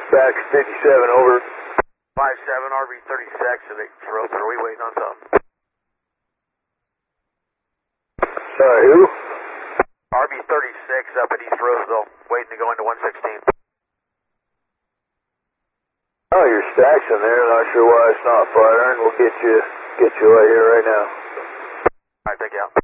Back 57, over. 57, RV 36 at East Road. Are we waiting on something? Sorry, who? RV 36 up at East Roseville, waiting to go into 116. Oh, your stack's in there. Not sure why it's not firing. We'll get you right here right now. Alright, take you out.